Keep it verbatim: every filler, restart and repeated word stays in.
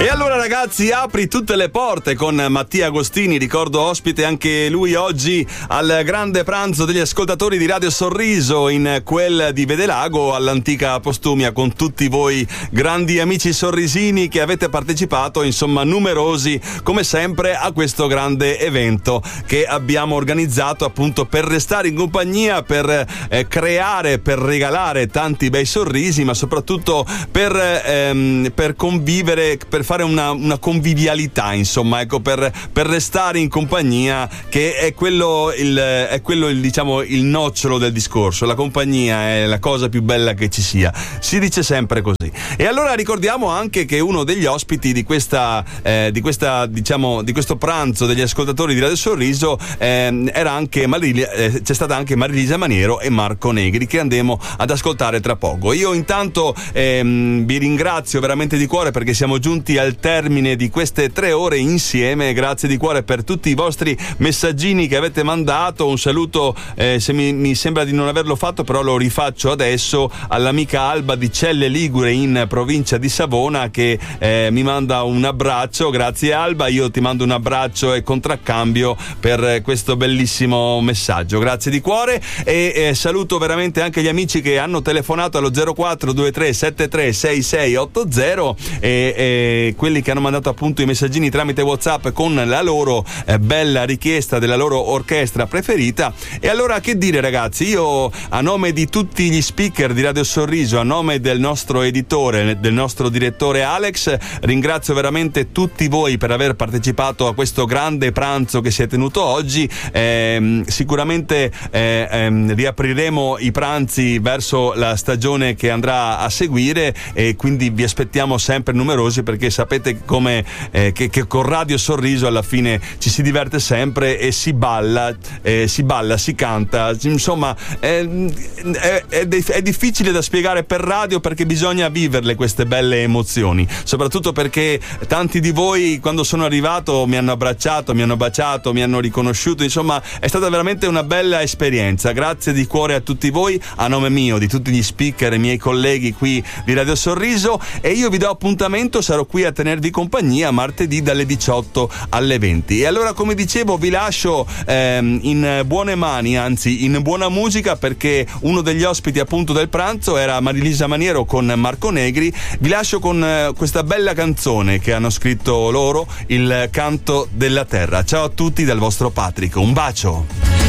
E allora ragazzi, apri tutte le porte con Mattia Agostini, ricordo ospite anche lui oggi al grande pranzo degli ascoltatori di Radio Sorriso in quel di Vedelago all'antica Postumia, con tutti voi grandi amici sorrisini che avete partecipato, insomma numerosi come sempre, a questo grande evento che abbiamo organizzato appunto per restare in compagnia, per eh, creare, per regalare tanti bei sorrisi, ma soprattutto per, ehm, per convivere, per fare una, una convivialità, insomma, ecco, per, per restare in compagnia, che è quello, il, è quello il, diciamo, il nocciolo del discorso. La compagnia è la cosa più bella che ci sia, si dice sempre così. E allora ricordiamo anche che uno degli ospiti di questa, eh, di questa diciamo, di questo pranzo degli ascoltatori di Radio Sorriso eh, era anche Maril- eh, c'è stata anche Marilisa Maniero e Marco Negri, che andremo ad ascoltare tra poco. Io intanto ehm, vi ringrazio veramente di cuore perché siamo giunti al termine di queste tre ore insieme. Grazie di cuore per tutti i vostri messaggini che avete mandato. Un saluto, eh, se mi, mi sembra di non averlo fatto, però lo rifaccio adesso, all'amica Alba di Celle Ligure in provincia di Savona, che eh, mi manda un abbraccio. Grazie Alba, io ti mando un abbraccio e contraccambio per questo bellissimo messaggio. Grazie di cuore. E eh, saluto veramente anche gli amici che hanno telefonato allo zero quattro due tre sette tre sei sei otto zero e, e quelli che hanno mandato appunto i messaggini tramite WhatsApp con la loro eh, bella richiesta della loro orchestra preferita. E allora che dire ragazzi, io a nome di tutti gli speaker di Radio Sorriso, a nome del nostro editore, del nostro direttore Alex, ringrazio veramente tutti voi per aver partecipato a questo grande pranzo che si è tenuto oggi. Eh, sicuramente eh, ehm, riapriremo i pranzi verso la stagione che andrà a seguire e quindi vi aspettiamo sempre numerosi, perché sapete come eh, che, che con Radio Sorriso alla fine ci si diverte sempre e si balla, eh, si balla, si canta, insomma è, è, è, è difficile da spiegare per radio, perché bisogna viverle queste belle emozioni, soprattutto perché tanti di voi quando sono arrivato mi hanno abbracciato, mi hanno baciato, mi hanno riconosciuto, insomma è stata veramente una bella esperienza. Grazie di cuore a tutti voi, a nome mio, di tutti gli speaker e miei colleghi qui di Radio Sorriso, e io vi do appuntamento, sarò qui a tenervi compagnia martedì dalle diciotto alle venti. E allora, come dicevo, vi lascio ehm, in buone mani, anzi in buona musica, perché uno degli ospiti appunto del pranzo era Marilisa Maniero con Marco Negri. Vi lascio con eh, questa bella canzone che hanno scritto loro, Il canto della terra. Ciao a tutti dal vostro Patrick, un bacio.